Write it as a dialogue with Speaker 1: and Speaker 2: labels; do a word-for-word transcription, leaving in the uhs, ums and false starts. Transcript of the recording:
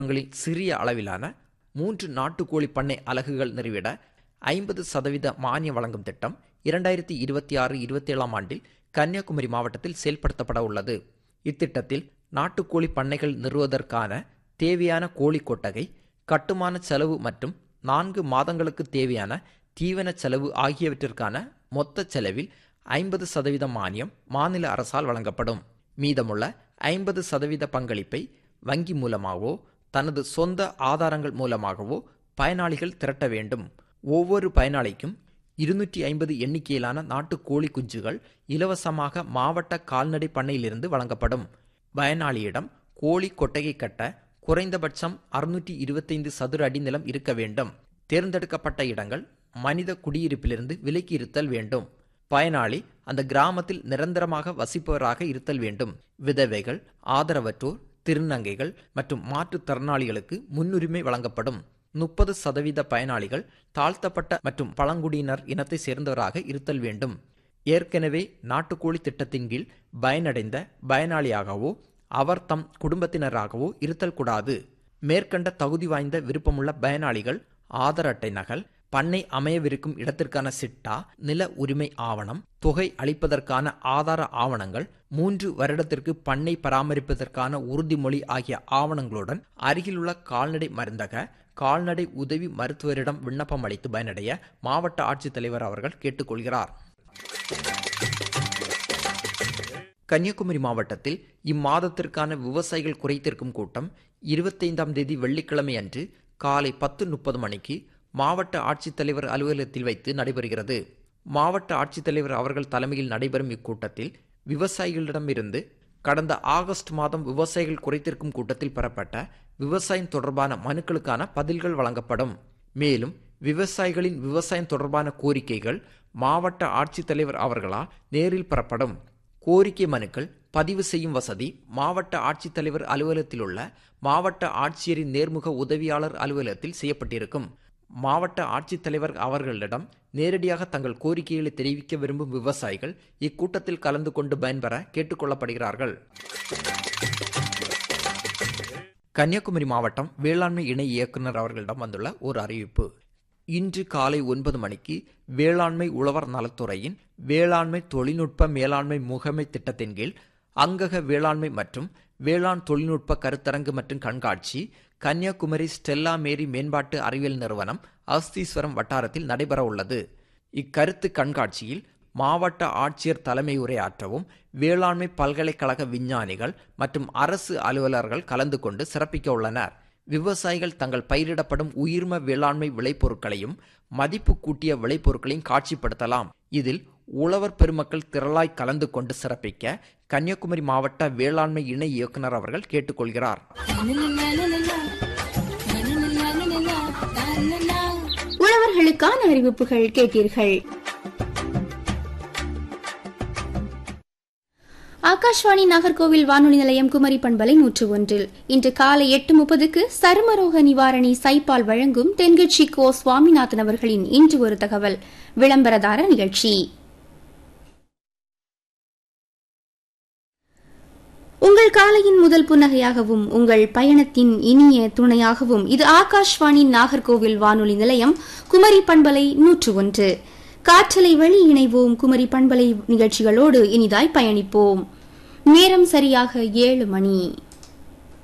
Speaker 1: கிராமங்களில் சிறிய அளவிலான மூன்று நாட்டுக்கோழி பண்ணை அலகுகள் நிறுவிட ஐம்பது சதவீத மானியம் வழங்கும் திட்டம் இரண்டாயிரத்தி இருபத்தி ஆறு இருபத்தி ஏழாம் ஆண்டில் கன்னியாகுமரி மாவட்டத்தில் செயல்படுத்தப்பட உள்ளது. இத்திட்டத்தில் நாட்டுக்கோழி பண்ணைகள் நிறுவுவதற்கான தேவையான கோழி கொட்டகை, கட்டுமான செலவு மற்றும் நான்கு மாதங்களுக்கு தேவையான தீவன செலவு ஆகியவற்றிற்கான மொத்த செலவில் ஐம்பது சதவீத மானியம் மாநில அரசால் வழங்கப்படும். மீதமுள்ள ஐம்பது சதவீத பங்களிப்பை வங்கி மூலமாகவோ தனது சொந்த ஆதாரங்கள் மூலமாகவோ பயனாளிகள் திரட்ட வேண்டும். ஒவ்வொரு பயனாளிக்கும் இருநூற்றி ஐம்பது எண்ணிக்கையிலான நாட்டு கோழி குஞ்சுகள் இலவசமாக மாவட்ட கால்நடை பண்ணையிலிருந்து வழங்கப்படும். பயனாளியிடம் கோழி கொட்டகை கட்ட குறைந்தபட்சம் அறுநூற்றி இருபத்தைந்து சதுர அடி நிலம் இருக்க வேண்டும். தேர்ந்தெடுக்கப்பட்ட இடங்கள் மனித குடியிருப்பிலிருந்து விலக்கி இருத்தல் வேண்டும். பயனாளி அந்த கிராமத்தில் நிரந்தரமாக வசிப்பவராக இருத்தல் வேண்டும். விதவைகள், ஆதரவற்றோர், திருநங்கைகள் மற்றும் மாற்றுத்திறனாளிகளுக்கு முன்னுரிமை வழங்கப்படும். முப்பது சதவீத பயனாளிகள் தாழ்த்தப்பட்ட மற்றும் பழங்குடியினர் இனத்தை சேர்ந்தவராக இருத்தல் வேண்டும். ஏற்கனவே நாட்டுக்கோழி திட்டத்தின் கீழ் பயனடைந்த பயனாளியாகவோ அவர் தம் குடும்பத்தினராகவோ இருத்தல் கூடாது. மேற்கண்ட தகுதி வாய்ந்த விருப்பமுள்ள பயனாளிகள் ஆதார் அட்டை நகல், பண்ணை அமையவிருக்கும் இடத்திற்கான சிட்டா, நில உரிமை ஆவணம், தொகை அளிப்பதற்கான ஆதார ஆவணங்கள், மூன்று வருடத்திற்கு பண்ணை பராமரிப்பதற்கான உறுதிமொழி ஆகிய ஆவணங்களுடன் அருகிலுள்ள கால்நடை மருந்தக, கால்நடை உதவி மருத்துவரிடம் விண்ணப்பம் அளித்து பயனடைய மாவட்ட ஆட்சித்தலைவர் அவர்கள் கேட்டுக்கொள்கிறார். கன்னியாகுமரி மாவட்டத்தில் இம்மாதத்திற்கான விவசாயிகள் குறைதீர்க்கும் கூட்டம் இருபத்தைந்தாம் தேதி வெள்ளிக்கிழமை அன்று காலை பத்து முப்பது மணிக்கு மாவட்ட ஆட்சித்தலைவர் அலுவலகத்தில் வைத்து நடைபெறுகிறது. மாவட்ட ஆட்சித்தலைவர் அவர்கள் தலைமையில் நடைபெறும் இக்கூட்டத்தில் விவசாயிகளிடமிருந்து கடந்த ஆகஸ்ட் மாதம் விவசாயிகள் குறைதீர்க்கும் கூட்டத்தில் பெறப்பட்ட விவசாயம் தொடர்பான மனுக்களுக்கான பதில்கள் வழங்கப்படும். மேலும் விவசாயிகளின் விவசாயம் தொடர்பான கோரிக்கைகள் மாவட்ட ஆட்சித்தலைவர் அவர்களால் நேரில் பெறப்படும். கோரிக்கை மனுக்கள் பதிவு செய்யும் வசதி மாவட்ட ஆட்சித்தலைவர் அலுவலகத்தில் உள்ள மாவட்ட ஆட்சியரின் நேர்முக உதவியாளர் அலுவலகத்தில் செய்யப்பட்டிருக்கும். மாவட்ட ஆட்சித்தலைவர் அவர்களிடம் நேரடியாக தங்கள் கோரிக்கைகளை தெரிவிக்க விரும்பும் விவசாயிகள் இக்கூட்டத்தில் கலந்து கொண்டு பயன்பெற கேட்டுக்கொள்ளப்படுகிறார்கள். கன்னியாகுமரி மாவட்டம் வேளாண்மை இணை இயக்குநர் அவர்களிடம் வந்துள்ள ஒரு அறிவிப்பு. இன்று காலை ஒன்பது மணிக்கு வேளாண்மை உழவர் நலத்துறையின் வேளாண்மை தொழில்நுட்ப மேலாண்மை முகமை திட்டத்தின் கீழ் அங்கக வேளாண்மை மற்றும் வேளாண் தொழில்நுட்ப கருத்தரங்கு மற்றும் கண்காட்சி கன்னியாகுமரி ஸ்டெல்லா மேரி மேம்பாட்டு அறிவியல் நிறுவனம் அஸ்தீஸ்வரம் வட்டாரத்தில் நடைபெற உள்ளது. இக்கருத்து கண்காட்சியில் மாவட்ட ஆட்சியர் தலைமை உரையாற்றவும் வேளாண்மை பல்கலைக்கழக விஞ்ஞானிகள் மற்றும் அரசு அலுவலர்கள் கலந்து கொண்டு சிறப்பிக்க உள்ளனர். விவசாயிகள் தங்கள் பயிரிடப்படும் உயிர்ம வேளாண்மை விளைபொருட்களையும் மதிப்பு கூட்டிய விளைபொருட்களையும் காட்சிப்படுத்தலாம். இதில் உழவர் பெருமக்கள் திரளாய் கலந்து கொண்டு சிறப்பிக்க கன்னியாகுமரி மாவட்ட வேளாண்மை இணை இயக்குநர் அவர்கள் கேட்டுக்கொள்கிறார்.
Speaker 2: உழவர்களுக்கான அறிவிப்புகள் கேட்டீர்கள். ஆகாஷ்வாணி நாகர்கோவில் வானொலி நிலையம் குமரி பண்பலை நூற்று ஒன்றில் இன்று காலை எட்டு முப்பதுக்கு சருமரோக நிவாரணி சைபால் வழங்கும் தென்கட்சி கோ சுவாமிநாதன் அவர்களின் இன்று ஒரு தகவல் விளம்பரதார நிகழ்ச்சி. உங்கள் காலையின் முதல் புன்னகையாகவும் உங்கள் பயணத்தின் இனிய துணையாகவும் இது ஆகாஷ்வாணி நாகர்கோவில் வானொலி நிலையம் குமரி பண்பலை நூற்று ஒன்று. காற்றலை வழி இணைவோம், குமரி பண்பலை நிகழ்ச்சிகளோடு இனிதாய் பயணிப்போம். நேரம் சரியாக ஏழு மணி.